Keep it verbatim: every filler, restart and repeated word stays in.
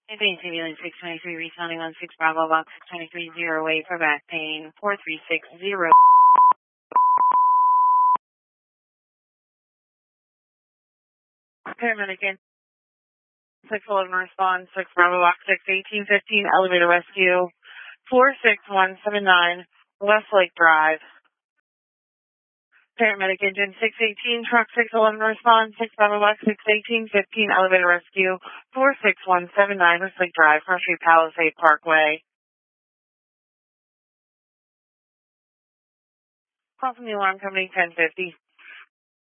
Advanced Ambulance six twenty-three, responding on six Bravo Box six twenty-three, zero eight for back pain, four three six zero. Paramedic in six eleven response, six Bravo Box six eighteen fifteen, elevator rescue, four six one seven nine, Westlake Drive. Paramedic engine six eighteen, truck six eleven response, six Bravo Box six eighteen fifteen, elevator rescue, four six one seven nine, Westlake Drive, Front Street Palisade Parkway. Call from the alarm company ten fifty.